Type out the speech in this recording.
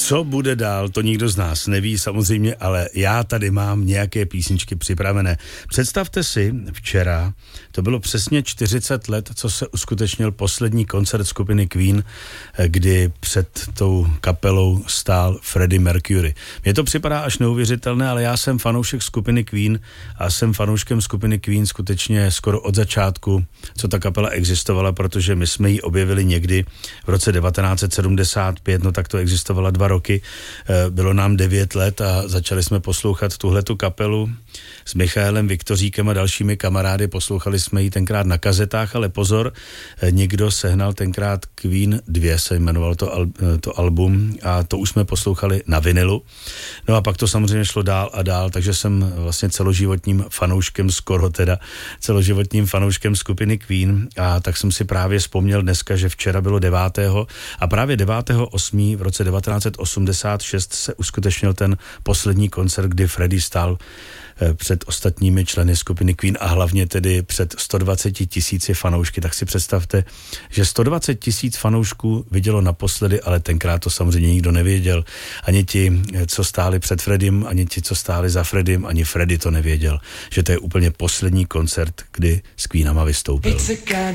Co bude dál, to nikdo z nás neví samozřejmě, ale já tady mám nějaké písničky připravené. Představte si, včera to bylo přesně 40 let, co se uskutečnil poslední koncert skupiny Queen, kdy před tou kapelou stál Freddie Mercury. Mně to připadá až neuvěřitelné, ale já jsem fanoušek skupiny Queen a jsem fanouškem skupiny Queen skutečně skoro od začátku, co ta kapela existovala, protože my jsme ji objevili někdy v roce 1975, no tak to existovala 2 roky, bylo nám 9 let a začali jsme poslouchat tuhletu kapelu s Michaelem Viktoříkem a dalšími kamarády, poslouchali jsme ji tenkrát na kazetách, ale pozor, někdo sehnal tenkrát Queen 2, se jmenovalo to album a to už jsme poslouchali na vinilu. No a pak to samozřejmě šlo dál a dál, takže jsem vlastně celoživotním fanouškem celoživotním fanouškem skupiny Queen a tak jsem si právě vzpomněl dneska, že včera bylo 9. a právě 9.8. v roce 1986 se uskutečnil ten poslední koncert, kdy Freddie stál před ostatními členy skupiny Queen a hlavně tedy před 120 000 fanoušky. Tak si představte, že 120 000 fanoušků vidělo naposledy, ale tenkrát to samozřejmě nikdo nevěděl. Ani ti, co stáli před Freddiem, ani ti, co stáli za Freddiem, ani Freddie to nevěděl, že to je úplně poslední koncert, kdy s Queenama vystoupil.